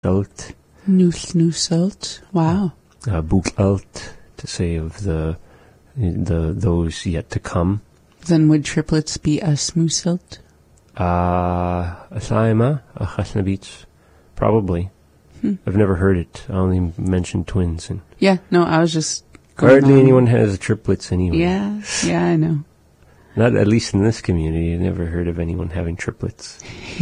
Alt. Nusalt. Wow. Alt, to say of the those yet to come. Then would triplets be asmuselt? Asaima, Achasnabits. Probably. I've never heard it. I only mentioned twins. And Yeah, no, I was just going hardly on. anyone has triplets anyway. Yeah, I know. Not at least in this community. I've never heard of anyone having triplets.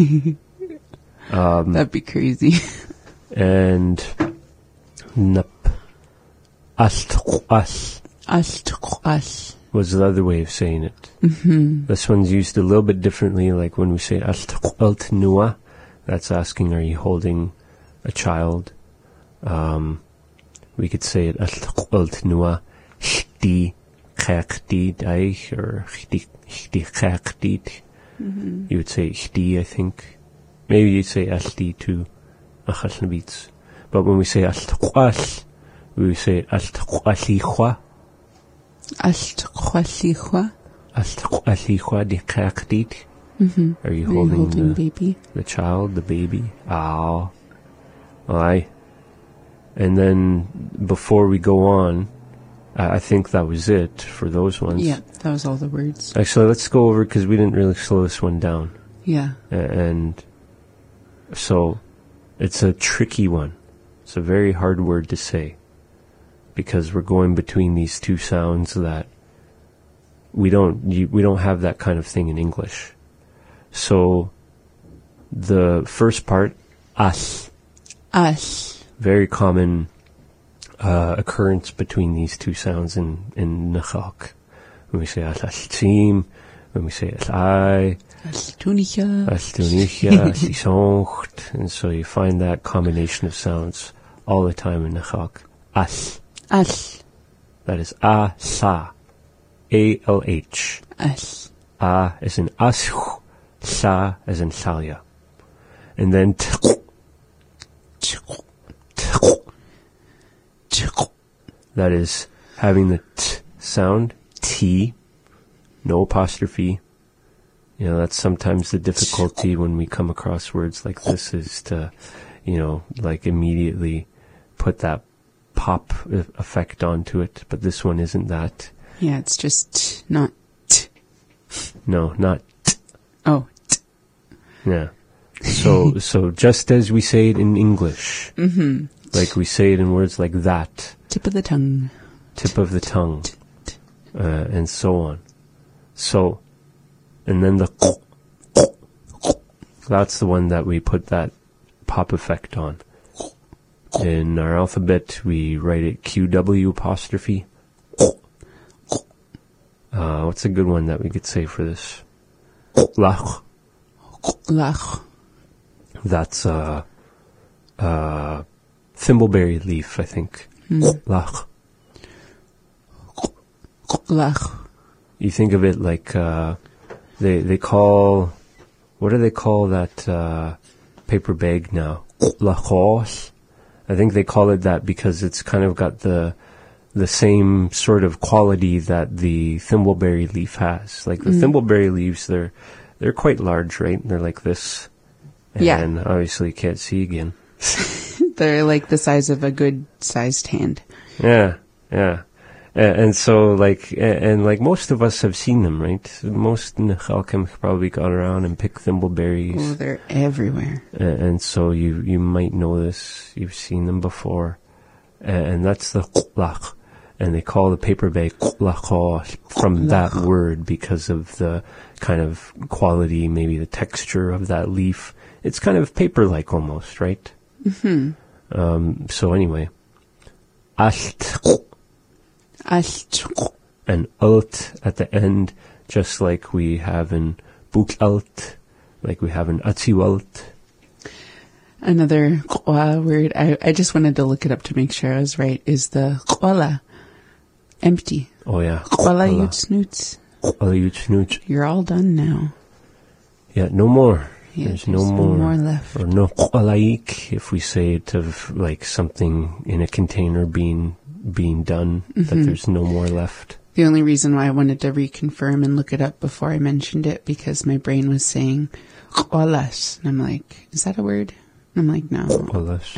That'd be crazy. And nup. As was the other way of saying it. This one's used a little bit differently, like when we say alt nua, that's asking, are you holding a child? We could say it alt nua shti khakti daich or shti khakti. You would say shti, I think. Maybe you'd say ashti too, achasnabits. But when we say alt we say alt-qasikhwa. Alt-qasikhwa. Alt-qasikhwa di khaktit. Are you holding baby? The child, the baby? Ow. Aye. And then before we go on, I think that was it for those ones. Yeah, that was all the words. Actually, let's go over because we didn't really slow this one down. Yeah. And so it's a tricky one. It's a very hard word to say, because we're going between these two sounds that we don't have that kind of thing in English. So the first part, as, very common occurrence between these two sounds in Nechak. When we say as-tim, when we say as-ai, as-tunicha, as-isoncht, and so you find that combination of sounds all the time in Nechak. As. That is a-sa. A-L-H. As. A as in ash, sa as in salya. And then that is having the t sound, t, no apostrophe. You know, that's sometimes the difficulty when we come across words like this, is to, like immediately put that pop effect onto it. But this one isn't that. Yeah, it's just not t. No, not t. Oh, t. Yeah. So just as we say it in English, like we say it in words like that. Tip of the tongue. Tip of the tongue. And so on. So, and then the that's the one that we put that pop effect on. In our alphabet, we write it QW apostrophe. What's a good one that we could say for this? Lach. Lach. That's thimbleberry leaf, I think. Lach. Lach. You think of it like they call, what do they call that paper bag now? Lachos. I think they call it that because it's kind of got the same sort of quality that the thimbleberry leaf has. Like the thimbleberry leaves, they're quite large, right? They're like this. And obviously you can't see again. They're like the size of a good sized hand. Yeah. And so like most of us have seen them, right? Most Nechalkim probably gone around and picked thimbleberries. Oh, they're everywhere. And so you might know this. You've seen them before. And that's the lach. And they call the paper bag lacho from that word because of the kind of quality, maybe the texture of that leaf. It's kind of paper-like almost, right? So anyway, asht. And alt at the end, just like we have in bukalt, like we have in atziwalt. Another qwa word, I just wanted to look it up to make sure I was right, is the qwala. Empty. Oh yeah. Qwala yutsnoots. Qwala yutsnoots. You're all done now. Yeah, no more. Yeah, there's no more left. Or no qwalaik, if we say it of like something in a container being done, that there's no more left. The only reason why I wanted to reconfirm and look it up before I mentioned it, because my brain was saying qwalas, and I'm like, is that a word? I'm like, no. Well,